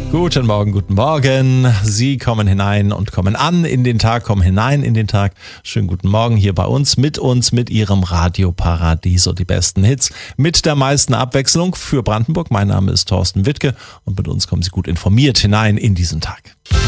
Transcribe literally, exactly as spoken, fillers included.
Guten Morgen, guten Morgen. Sie kommen hinein und kommen an in den Tag, kommen hinein in den Tag. Schönen guten Morgen hier bei uns, mit uns, mit Ihrem Radioparadiso. Die besten Hits mit der meisten Abwechslung für Brandenburg. Mein Name ist Thorsten Wittke und mit uns kommen Sie gut informiert hinein in diesen Tag.